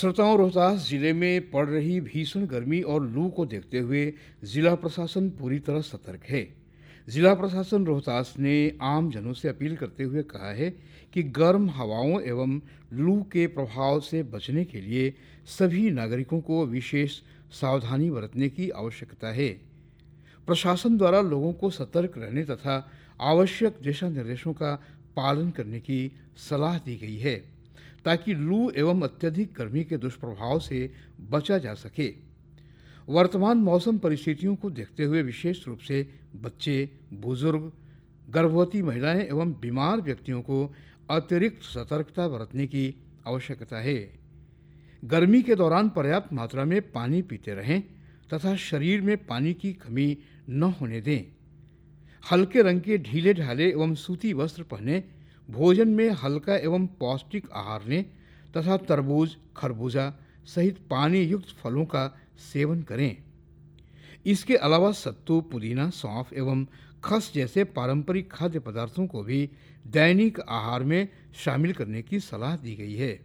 श्रोताओं, रोहतास जिले में पड़ रही भीषण गर्मी और लू को देखते हुए जिला प्रशासन पूरी तरह सतर्क है। जिला प्रशासन रोहतास ने आम जनों से अपील करते हुए कहा है कि गर्म हवाओं एवं लू के प्रभाव से बचने के लिए सभी नागरिकों को विशेष सावधानी बरतने की आवश्यकता है। प्रशासन द्वारा लोगों को सतर्क रहने तथा आवश्यक दिशा निर्देशों का पालन करने की सलाह दी गई है ताकि लू एवं अत्यधिक गर्मी के दुष्प्रभाव से बचा जा सके। वर्तमान मौसम परिस्थितियों को देखते हुए विशेष रूप से बच्चे, बुजुर्ग, गर्भवती महिलाएं एवं बीमार व्यक्तियों को अतिरिक्त सतर्कता बरतने की आवश्यकता है। गर्मी के दौरान पर्याप्त मात्रा में पानी पीते रहें तथा शरीर में पानी की कमी न होने दें। हल्के रंग के ढीले ढाले एवं सूती वस्त्र पहने, भोजन में हल्का एवं पौष्टिक आहार लें तथा तरबूज, खरबूजा सहित पानी युक्त फलों का सेवन करें। इसके अलावा सत्तू, पुदीना, सौंफ एवं खस जैसे पारंपरिक खाद्य पदार्थों को भी दैनिक आहार में शामिल करने की सलाह दी गई है।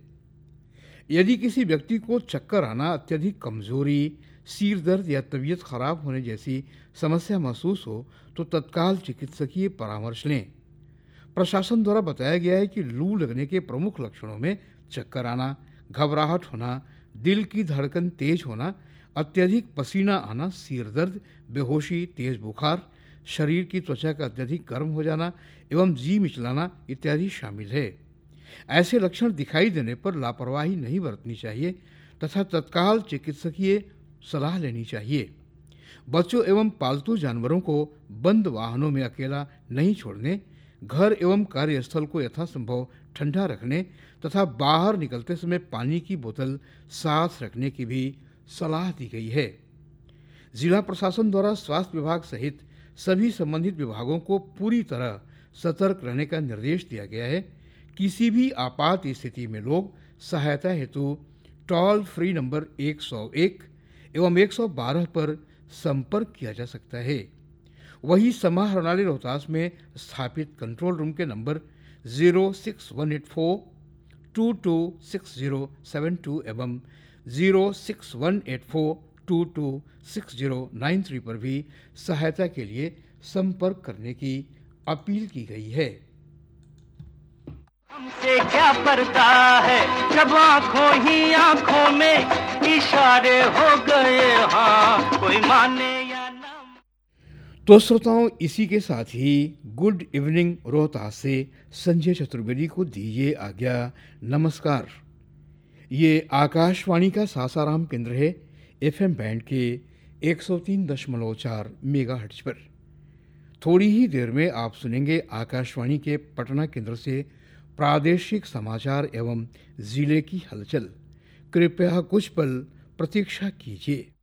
यदि किसी व्यक्ति को चक्कर आना, अत्यधिक कमजोरी, सिर दर्द या तबीयत खराब होने जैसी समस्या महसूस हो तो तत्काल चिकित्सकीय परामर्श लें। प्रशासन द्वारा बताया गया है कि लू लगने के प्रमुख लक्षणों में चक्कर आना, घबराहट होना, दिल की धड़कन तेज होना, अत्यधिक पसीना आना, सिर दर्द, बेहोशी, तेज बुखार, शरीर की त्वचा का अत्यधिक गर्म हो जाना एवं जी मिचलाना इत्यादि शामिल है। ऐसे लक्षण दिखाई देने पर लापरवाही नहीं बरतनी चाहिए तथा तत्काल चिकित्सकीय सलाह लेनी चाहिए। बच्चों एवं पालतू जानवरों को बंद वाहनों में अकेला नहीं छोड़ने, घर एवं कार्यस्थल को यथासंभव ठंडा रखने तथा बाहर निकलते समय पानी की बोतल साथ रखने की भी सलाह दी गई है। जिला प्रशासन द्वारा स्वास्थ्य विभाग सहित सभी संबंधित विभागों को पूरी तरह सतर्क रहने का निर्देश दिया गया है। किसी भी आपात स्थिति में लोग सहायता हेतु टोल फ्री नंबर 101 एवं 112 पर संपर्क किया जा सकता है। वही समाहरणालय रोहतास में स्थापित कंट्रोल रूम के नंबर 06184226072 एवं 06184226093 पर भी सहायता के लिए संपर्क करने की अपील की गई है। हमसे क्या पर्दा है जब आंखों ही आंखों में इशारे हो गए, हाँ कोई माने या ना। तो श्रोताओं, इसी के साथ ही गुड इवनिंग रोहतास से संजय चतुर्वेदी को दीजिए आज्ञा। नमस्कार। ये आकाशवाणी का सासाराम केंद्र है, एफएम बैंड के 103.4 मेगाहर्ट्ज पर। थोड़ी ही देर में आप सुनेंगे आकाशवाणी के पटना केंद्र से प्रादेशिक समाचार एवं जिले की हलचल। कृपया कुछ पल प्रतीक्षा कीजिए।